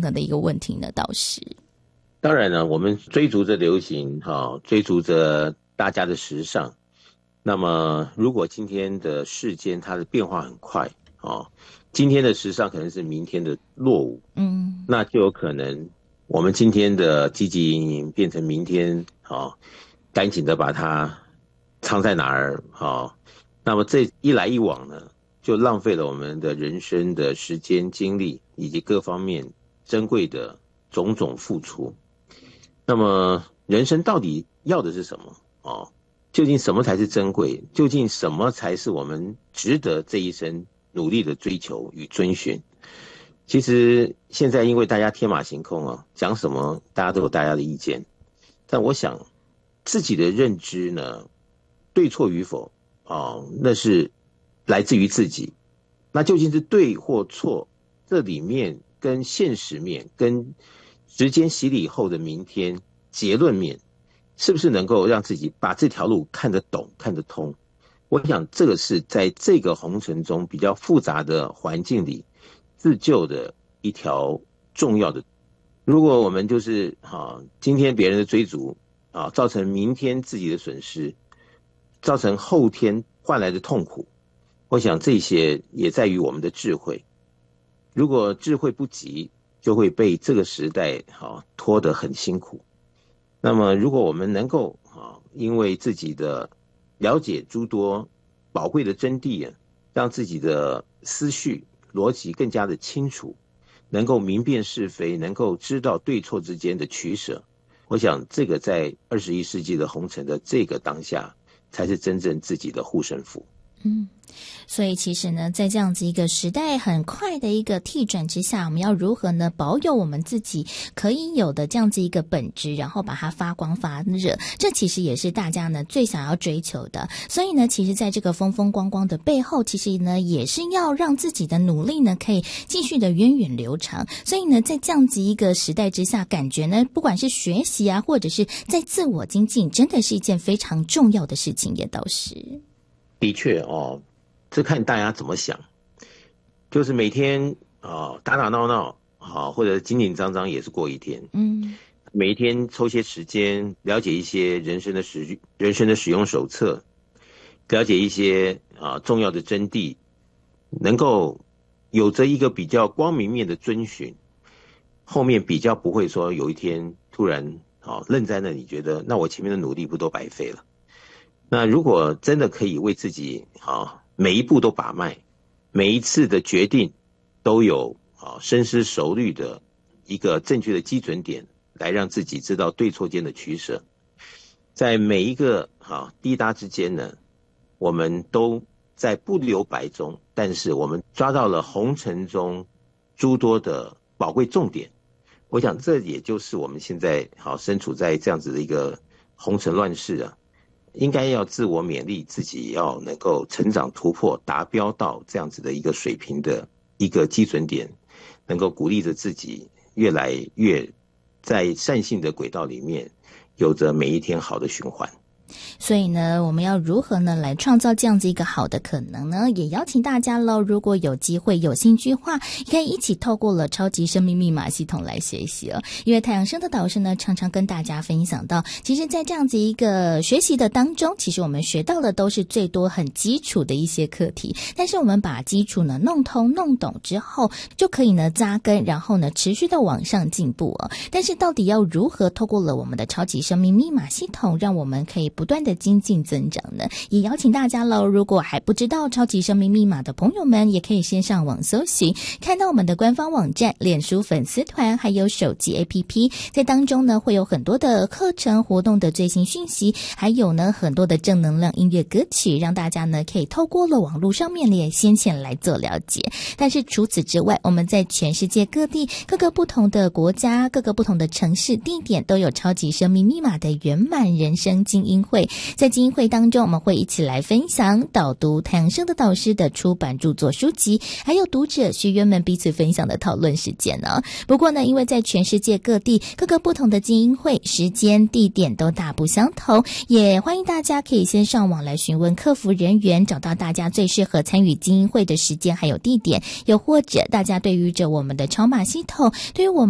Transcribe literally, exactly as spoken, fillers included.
等等的一个问题呢？倒是当然了，我们追逐着流行，哈，追逐着大家的时尚。那么，如果今天的世间它的变化很快，哦，今天的时尚可能是明天的落伍， 嗯， 那就有可能我们今天的汲汲营营变成明天，哦，赶紧的把它藏在哪儿，哦，那么这一来一往呢，就浪费了我们的人生的时间、精力以及各方面珍贵的种种付出。那么人生到底要的是什么？哦，究竟什么才是珍贵？究竟什么才是我们值得这一生努力的追求与遵循？其实现在因为大家天马行空啊，讲什么大家都有大家的意见，但我想自己的认知呢，对错与否哦，那是来自于自己。那究竟是对或错？这里面跟现实面、跟时间洗礼后的明天结论面，是不是能够让自己把这条路看得懂、看得通？我想这个是在这个红尘中比较复杂的环境里自救的一条重要的。如果我们就是啊，今天别人的追逐啊，造成明天自己的损失，造成后天换来的痛苦，我想这些也在于我们的智慧。如果智慧不及，就会被这个时代啊拖得很辛苦。那么如果我们能够啊，因为自己的了解诸多宝贵的真谛啊，让自己的思绪逻辑更加的清楚，能够明辨是非，能够知道对错之间的取舍，我想这个在二十一世纪的红尘的这个当下，才是真正自己的护身符。 嗯，所以其实呢，在这样子一个时代很快的一个替转之下，我们要如何呢保有我们自己可以有的这样子一个本质，然后把它发光发热，这其实也是大家呢最想要追求的。所以呢，其实在这个风风光光的背后，其实呢也是要让自己的努力呢可以继续的源远流长。所以呢，在这样子一个时代之下，感觉呢不管是学习啊，或者是在自我精进，真的是一件非常重要的事情，也倒是。 的确哦，这看大家怎么想。就是每天啊、哦、打打闹闹啊、哦，或者紧紧张张也是过一天。 嗯， 每一天抽些时间了解一些人生的使人生的使用手册，了解一些啊、呃、重要的真谛，能够有着一个比较光明面的遵循，后面比较不会说有一天突然啊、哦、愣在那里，觉得那我前面的努力不都白费了。那如果真的可以为自己啊每一步都把脉，每一次的决定都有啊深思熟虑的一个正确的基准点，来让自己知道对错间的取舍，在每一个啊滴答之间呢，我们都在不留白中，但是我们抓到了红尘中诸多的宝贵重点。我想这也就是我们现在好身处在这样子的一个红尘乱世啊，应该要自我勉励，自己要能够成长突破达标到这样子的一个水平的一个基准点，能够鼓励着自己越来越在善性的轨道里面有着每一天好的循环。 所以呢，我们要如何呢来创造这样子一个好的可能呢？也邀请大家喽，如果有机会有兴趣的话，可以一起透过了超级生命密码系统来学习哦。因为太阳升的导师呢，常常跟大家分享到，其实在这样子一个学习的当中，其实我们学到的都是最多很基础的一些课题，但是我们把基础呢弄通弄懂之后，就可以呢扎根，然后呢持续的往上进步哦。但是到底要如何透过了我们的超级生命密码系统，让我们可以不断的精进增长呢？也邀请大家喽，如果还不知道超级生命密码的朋友们，也可以先上网搜寻，看到我们的官方网站、脸书粉丝团还有手机 A P P， 在当中呢会有很多的课程活动的最新讯息，还有呢很多的正能量音乐歌曲，让大家呢可以透过了网络上面也先前来做了解。但是除此之外，我们在全世界各地各个不同的国家、各个不同的城市地点都有超级生命密码的圆满人生精英会。在精英会当中，我们会一起来分享导读太阳升的导师的出版著作书籍，还有读者学员们彼此分享的讨论时间呢。不过呢，因为在全世界各地各个不同的精英会时间地点都大不相同，也欢迎大家可以先上网来询问客服人员，找到大家最适合参与精英会的时间还有地点，又或者大家对于着我们的超码系统，对于我们